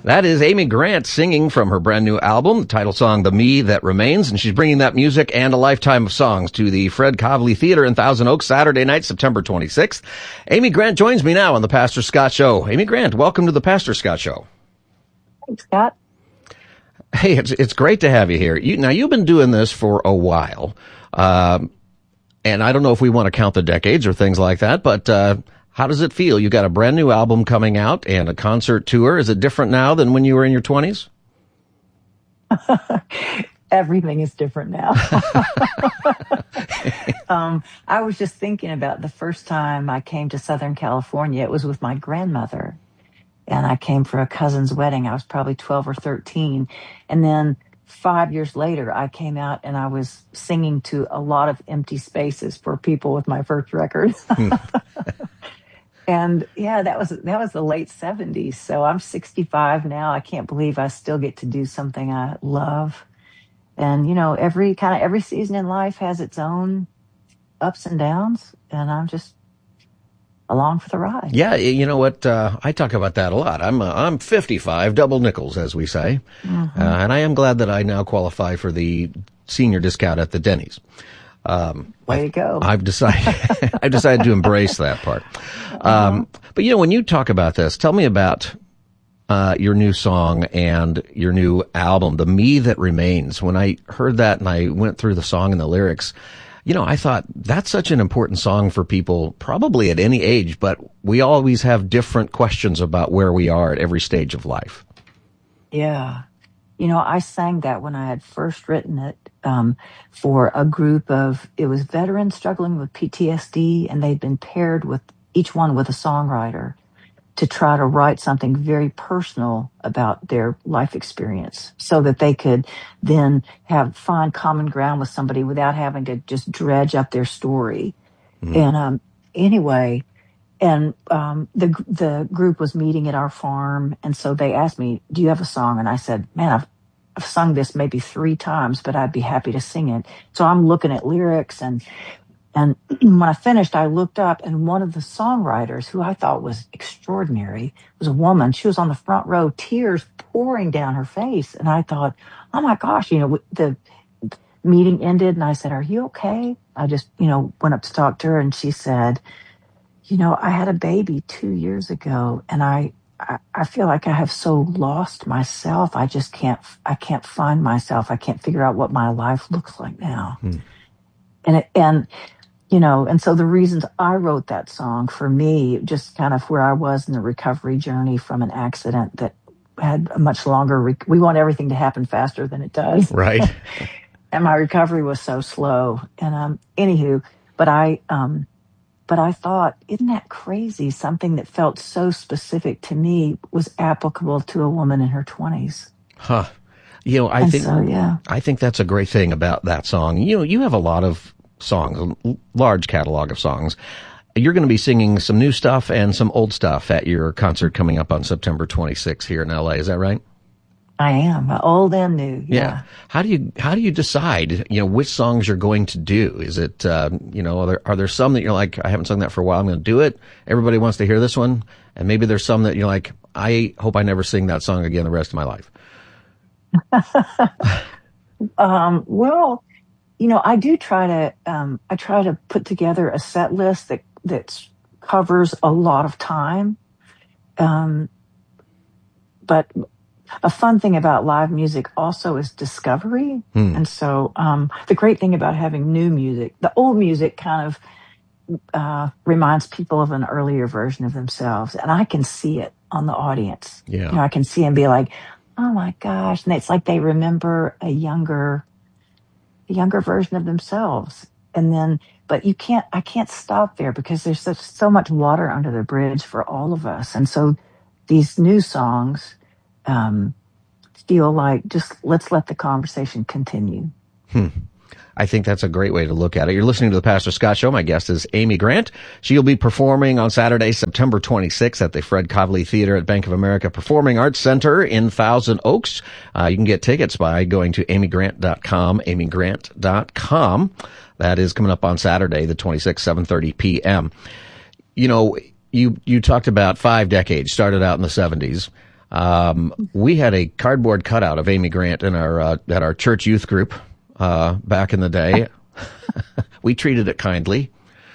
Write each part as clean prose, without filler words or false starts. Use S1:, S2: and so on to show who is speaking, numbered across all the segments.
S1: That is Amy Grant singing from her brand new album, the title song, The Me That Remains, and she's bringing that music and a lifetime of songs to the Fred Kavli Theater in Thousand Oaks Saturday night, September 26th. Amy Grant joins me now on the Pastor Scott Show. Amy Grant, welcome to the Pastor Scott Show.
S2: Thanks, Scott.
S1: Hey, it's great to have you here. Now, you've been doing this for a while, and I don't know if we want to count the decades or things like that, but how does it feel? You got a brand new album coming out and a concert tour. Is it different now than when you were in your 20s?
S2: Everything is different now. I was just thinking about the first time I came to Southern California. It was with my grandmother, and I came for a cousin's wedding. I was probably 12 or 13. And then 5 years later, I came out and I was singing to a lot of empty spaces for people with my first record. And yeah, that was the late 70s. So I'm 65 now. I can't believe I still get to do something I love. And, you know, every season in life has its own ups and downs. And I'm just along for the ride.
S1: Yeah, you know what? I talk about that a lot. I'm 55, double nickels, as we say. Mm-hmm. And I am glad that I now qualify for the senior discount at the Denny's.
S2: Way to go.
S1: I've decided to embrace that part. But you know, when you talk about this, tell me about your new song and your new album, The Me That Remains. When I heard that and I went through the song and the lyrics, you know, I thought that's such an important song for people, probably at any age, but we always have different questions about where we are at every stage of life.
S2: Yeah. You know, I sang that when I had first written it for a group of, it was veterans struggling with PTSD, and they'd been paired with each one with a songwriter to try to write something very personal about their life experience so that they could then find common ground with somebody without having to just dredge up their story. Mm-hmm. And anyway, and the group was meeting at our farm, and so they asked me, "Do you have a song?" And I said, "Man, I've sung this maybe 3 times, but I'd be happy to sing it." So I'm looking at lyrics, and when I finished, I looked up, and one of the songwriters, who I thought was extraordinary, was a woman. She was on the front row, tears pouring down her face, and I thought, "Oh my gosh!" You know, the meeting ended, and I said, "Are you okay?" I just, you know, went up to talk to her, and she said, "You know, I had a baby 2 years ago, and I feel like I have so lost myself. I can't find myself. I can't figure out what my life looks like now." And you know, and so the reasons I wrote that song, for me, just kind of where I was in the recovery journey from an accident that had a much longer, we want everything to happen faster than it does.
S1: Right.
S2: And my recovery was so slow. And anywho, but I thought, isn't that crazy? Something that felt so specific to me was applicable to a woman in her 20s.
S1: Huh. You know, I think that's a great thing about that song. You know, you have a lot of songs, a large catalog of songs. You're going to be singing some new stuff and some old stuff at your concert coming up on September 26th here in LA. Is that right?
S2: I am, old and new. Yeah.
S1: How do you decide, you know, which songs you're going to do? Is it, you know, are there some that you're like, I haven't sung that for a while, I'm going to do it. Everybody wants to hear this one. And maybe there's some that you're like, I hope I never sing that song again the rest of my life.
S2: Well, you know, I do try to put together a set list that covers a lot of time. But a fun thing about live music also is discovery. And so the great thing about having new music, the old music kind of reminds people of an earlier version of themselves. And I can see it on the audience.
S1: Yeah.
S2: You know, I can see them be like, "Oh my gosh." And it's like they remember a younger version of themselves. And then, but I can't stop there because there's so much water under the bridge for all of us. And so these new songs, feel like just let's let the conversation continue.
S1: I think that's a great way to look at it. You're listening to the Pastor Scott Show. My guest is Amy Grant. She'll be performing on Saturday, September 26th at the Fred Kavli Theater at Bank of America Performing Arts Center in Thousand Oaks. You can get tickets by going to amygrant.com, amygrant.com. That is coming up on Saturday, the 26th, 7:30 p.m. You know, you talked about 5 decades, started out in the 70s. We had a cardboard cutout of Amy Grant in our at our church youth group back in the day. We treated it kindly.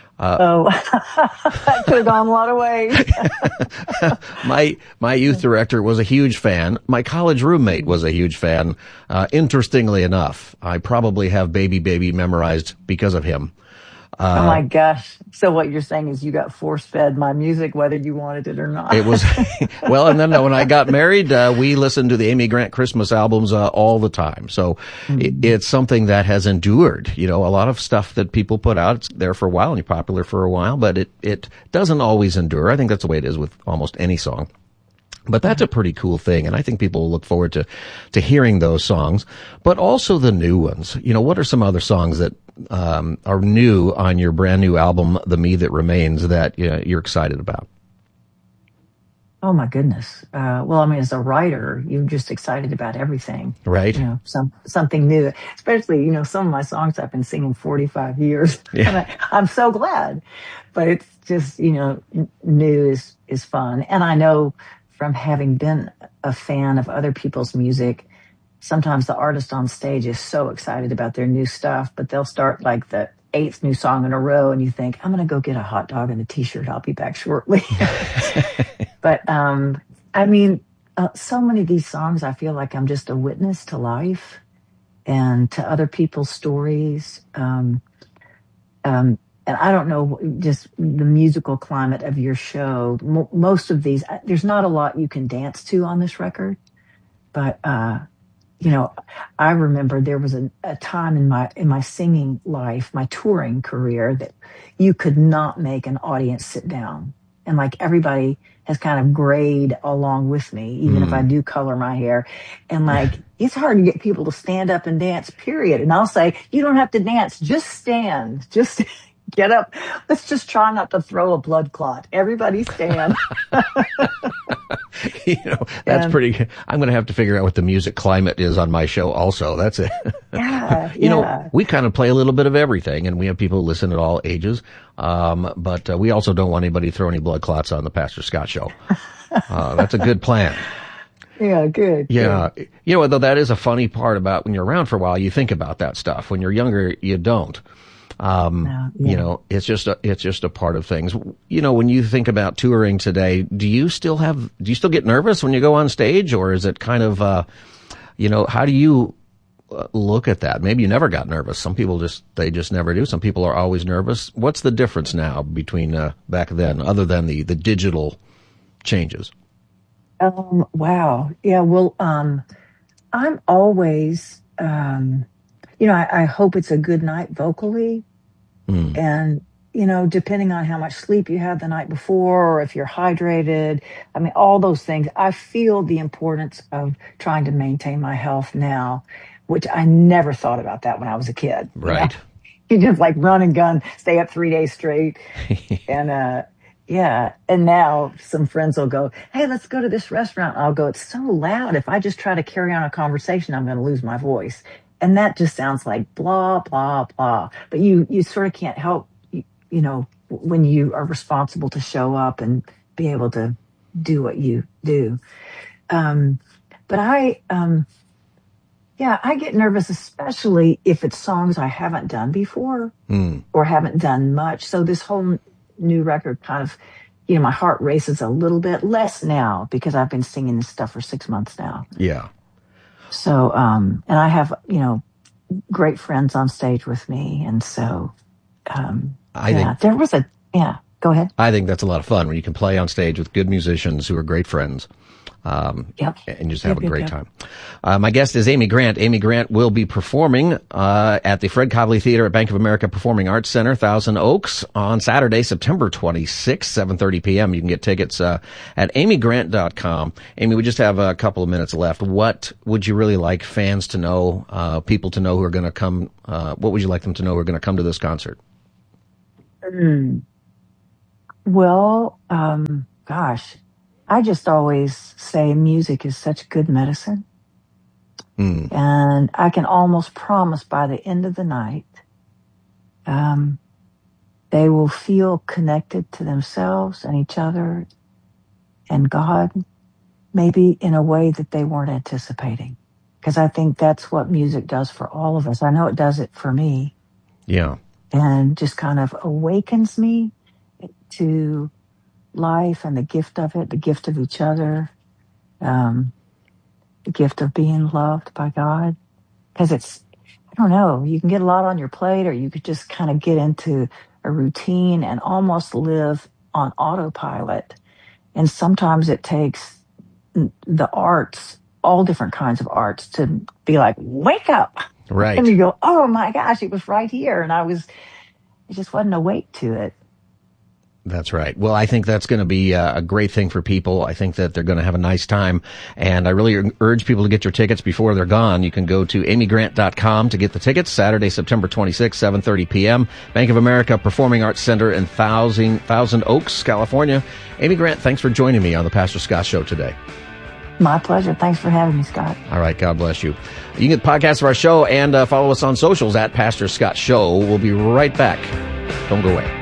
S2: That could have gone a lot of ways.
S1: My youth director was a huge fan. My college roommate was a huge fan. Interestingly enough, I probably have Baby Baby memorized because of him.
S2: Oh my gosh. So what you're saying is you got force-fed my music whether you wanted it or not.
S1: It was, well, and then when I got married, we listened to the Amy Grant Christmas albums all the time. So it's something that has endured. You know, a lot of stuff that people put out, it's there for a while and you're popular for a while, but it doesn't always endure. I think that's the way it is with almost any song. But that's a pretty cool thing, and I think people will look forward to hearing those songs, but also the new ones. You know, what are some other songs that are new on your brand new album, The Me That Remains, that you're excited about?
S2: Oh my goodness. Well, I mean, as a writer, you're just excited about everything.
S1: Right.
S2: You know, something new, especially, you know, some of my songs I've been singing 45 years.
S1: Yeah.
S2: I'm so glad, but it's just, you know, new is fun. And I know from having been a fan of other people's music, sometimes the artist on stage is so excited about their new stuff, but they'll start like the 8th new song in a row and you think, I'm going to go get a hot dog and a t-shirt. I'll be back shortly. But, I mean, so many of these songs, I feel like I'm just a witness to life and to other people's stories. And I don't know, just the musical climate of your show. Most of these, there's not a lot you can dance to on this record, but, you know, I remember there was a time in my singing life, my touring career, that you could not make an audience sit down. And like everybody has kind of grayed along with me, even if I do color my hair. And like, it's hard to get people to stand up and dance, period. And I'll say, you don't have to dance, just stand, just get up. Let's just try not to throw a blood clot. Everybody stand.
S1: You know, that's pretty good. I'm going to have to figure out what the music climate is on my show also. That's it.
S2: Yeah.
S1: You know, we kind of play a little bit of everything, and we have people who listen at all ages. But we also don't want anybody to throw any blood clots on the Pastor Scott show. That's a good plan.
S2: Yeah, good.
S1: Yeah.
S2: Good.
S1: You know, though, that is a funny part about when you're around for a while, you think about that stuff. When you're younger, you don't. You know, it's just a part of things. You know, when you think about touring today, do you still get nervous when you go on stage, or is it kind of, you know, how do you look at that? Maybe you never got nervous. Some people they just never do. Some people are always nervous. What's the difference now between, back then, other than the digital changes?
S2: Wow. Yeah. Well, I'm always, you know, I hope it's a good night vocally. And, you know, depending on how much sleep you had the night before, or if you're hydrated, I mean, all those things, I feel the importance of trying to maintain my health now, which I never thought about that when I was a kid.
S1: Right.
S2: You just like run and gun, stay up 3 days straight. And, yeah. And now some friends will go, hey, let's go to this restaurant. I'll go, it's so loud. If I just try to carry on a conversation, I'm going to lose my voice. And that just sounds like blah, blah, blah. But you sort of can't help, you know, when you are responsible to show up and be able to do what you do. But I get nervous, especially if it's songs I haven't done before or haven't done much. So this whole new record kind of, you know, my heart races a little bit less now because I've been singing this stuff for 6 months now.
S1: Yeah.
S2: So, and I have, you know, great friends on stage with me. And so, I think there was go ahead.
S1: I think that's a lot of fun when you can play on stage with good musicians who are great friends. And just have a great time. My guest is Amy Grant. Amy Grant will be performing at the Fred Cobley Theater at Bank of America Performing Arts Center, Thousand Oaks, on Saturday, September 26th, 7:30 p.m. You can get tickets at amygrant.com. Amy, we just have a couple of minutes left. What would you really like fans to know, people to know who are going to come? What would you like them to know who are going to come to this concert?
S2: Well, gosh. I just always say music is such good medicine. And I can almost promise by the end of the night, they will feel connected to themselves and each other and God maybe in a way that they weren't anticipating. Because I think that's what music does for all of us. I know it does it for me.
S1: Yeah.
S2: And just kind of awakens me to life and the gift of it, the gift of each other, the gift of being loved by God. Because it's, I don't know, you can get a lot on your plate, or you could just kind of get into a routine and almost live on autopilot. And sometimes it takes the arts, all different kinds of arts, to be like, wake up.
S1: Right.
S2: And you go, oh my gosh, it was right here. And it just wasn't awake to it.
S1: That's right. Well, I think that's going to be a great thing for people. I think that they're going to have a nice time. And I really urge people to get your tickets before they're gone. You can go to amygrant.com to get the tickets. Saturday, September 26th, 7:30 p.m. Bank of America Performing Arts Center in Thousand Oaks, California. Amy Grant, thanks for joining me on the Pastor Scott Show today.
S2: My pleasure. Thanks for having me, Scott.
S1: All right. God bless you. You can get podcasts of our show and follow us on socials at Pastor Scott Show. We'll be right back. Don't go away.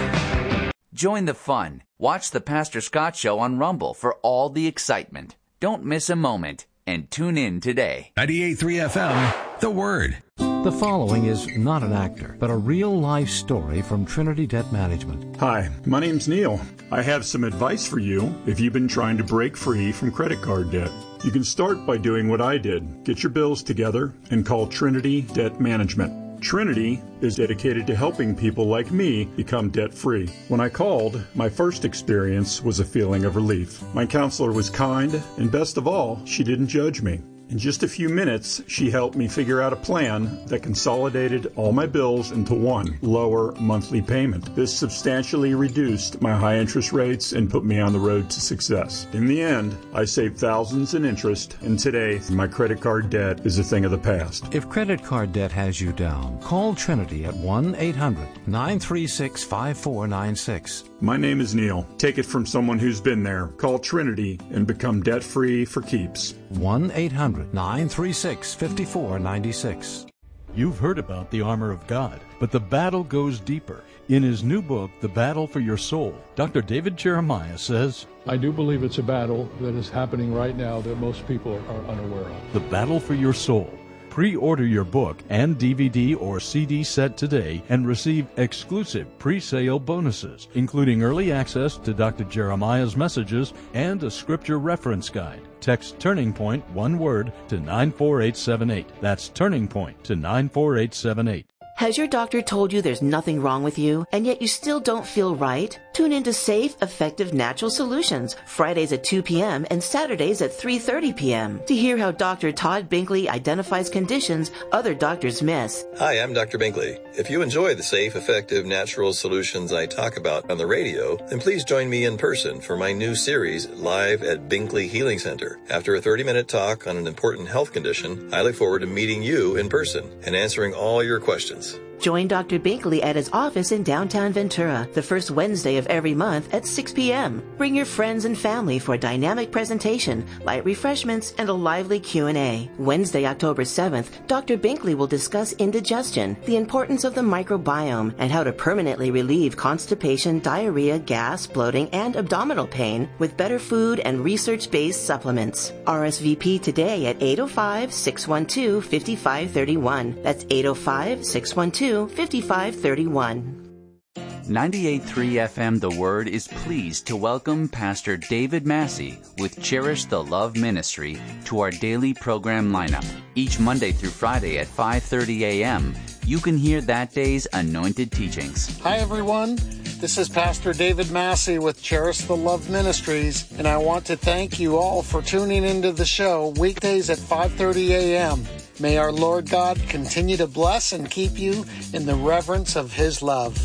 S3: Join the fun. Watch the Pastor Scott Show on Rumble for all the excitement. Don't miss a moment and tune in today.
S4: 98.3 FM, The Word.
S5: The following is not an actor, but a real-life story from Trinity Debt Management.
S6: Hi, my name's Neil. I have some advice for you if you've been trying to break free from credit card debt. You can start by doing what I did. Get your bills together and call Trinity Debt Management. Trinity is dedicated to helping people like me become debt-free. When I called, my first experience was a feeling of relief. My counselor was kind, and best of all, she didn't judge me. In just a few minutes, she helped me figure out a plan that consolidated all my bills into one lower monthly payment. This substantially reduced my high interest rates and put me on the road to success. In the end, I saved thousands in interest, and today, my credit card debt is a thing of the past.
S5: If credit card debt has you down, call Trinity at 1-800-936-5496.
S6: My name is Neil. Take it from someone who's been there. Call Trinity and become debt-free for keeps.
S5: 1-800-936-5496.
S7: You've heard about the armor of God, but the battle goes deeper. In his new book, The Battle for Your Soul, Dr. David Jeremiah says,
S8: I do believe it's a battle that is happening right now that most people are unaware of.
S7: The Battle for Your Soul. Pre-order your book and DVD or CD set today and receive exclusive pre-sale bonuses, including early access to Dr. Jeremiah's messages and a scripture reference guide. Text Turning Point, one word, to 94878. That's Turning Point to 94878.
S9: Has your doctor told you there's nothing wrong with you, and yet you still don't feel right? Tune into Safe, Effective Natural Solutions, Fridays at 2 p.m. and Saturdays at 3:30 p.m. to hear how Dr. Todd Binkley identifies conditions other doctors miss.
S10: Hi, I'm Dr. Binkley. If you enjoy the safe, effective, natural solutions I talk about on the radio, then please join me in person for my new series, Live at Binkley Healing Center. After a 30-minute talk on an important health condition, I look forward to meeting you in person and answering all your questions.
S9: Join Dr. Binkley at his office in downtown Ventura the first Wednesday of every month at 6 p.m. Bring your friends and family for a dynamic presentation, light refreshments, and a lively Q&A. Wednesday, October 7th, Dr. Binkley will discuss indigestion, the importance of the microbiome, and how to permanently relieve constipation, diarrhea, gas, bloating, and abdominal pain with better food and research-based supplements. RSVP today at 805-612-5531. That's 805-612-5531. 5531.
S3: 98.3 FM The Word is pleased to welcome Pastor David Massey with Cherish the Love Ministry to our daily program lineup. Each Monday through Friday at 5:30 a.m., you can hear that day's anointed teachings.
S11: Hi, everyone. This is Pastor David Massey with Cherish the Love Ministries, and I want to thank you all for tuning into the show weekdays at 5:30 a.m. May our Lord God continue to bless and keep you in the reverence of His love.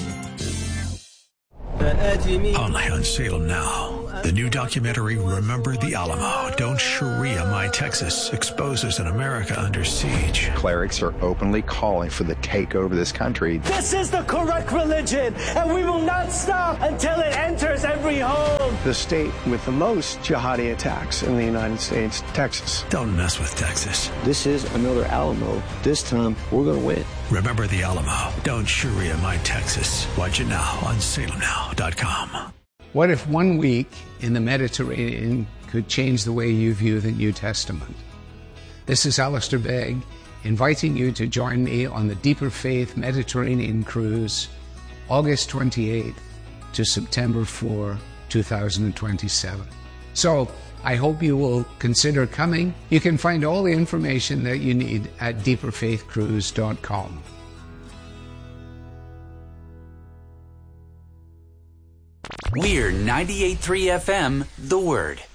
S4: Only on Salem Now. The new documentary, Remember the Alamo. Don't Sharia My Texas, exposes an America under siege.
S12: Clerics are openly calling for the takeover of this country.
S13: This is the correct religion, and we will not stop until it enters every home.
S14: The state with the most jihadi attacks in the United States, Texas.
S4: Don't mess with Texas.
S15: This is another Alamo. This time, we're going to win.
S4: Remember the Alamo. Don't Sharia My Texas. Watch it now on salemnow.com.
S16: What if 1 week in the Mediterranean could change the way you view the New Testament. This is Alistair Begg, inviting you to join me on the Deeper Faith Mediterranean Cruise, August 28th to September 4, 2027. So, I hope you will consider coming. You can find all the information that you need at deeperfaithcruise.com.
S3: We're 98.3 FM, The Word.